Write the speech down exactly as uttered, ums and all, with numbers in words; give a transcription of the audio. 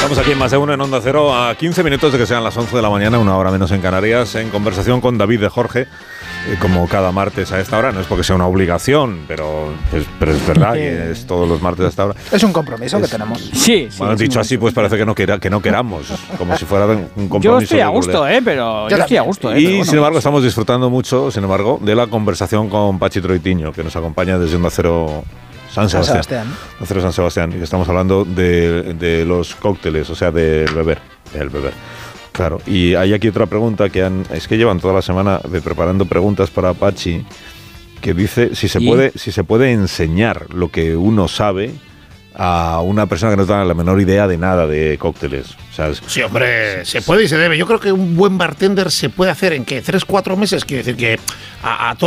Estamos aquí en Más de Uno en Onda Cero a quince minutos de que sean las once de la mañana, una hora menos en Canarias, en conversación con David de Jorge, eh, como cada martes a esta hora. No es porque sea una obligación, pero, pues, pero es verdad que es todos los martes a esta hora. Es un compromiso es, que tenemos. Sí, sí. Bueno, dicho así, pues parece que no, quera, que no queramos, como si fuera un compromiso. Yo estoy a gusto, eh, pero yo, yo estoy a gusto. Eh, y bueno, sin embargo estamos disfrutando mucho, sin embargo, de la conversación con Pachi Troitiño, que nos acompaña desde Onda Cero San Sebastián. San Sebastián. Onda Cero San Sebastián. Y estamos hablando de, de los cócteles, o sea, del beber. Del beber. Claro. Y hay aquí otra pregunta que han, es que llevan toda la semana preparando preguntas para Pachi, que dice si se, puede, si se puede enseñar lo que uno sabe a una persona que no tiene la menor idea de nada de cócteles. O sea, es, sí, hombre, se puede y se debe. Yo creo que un buen bartender se puede hacer en, ¿qué? ¿Tres, cuatro meses? Quiero decir que a, a toda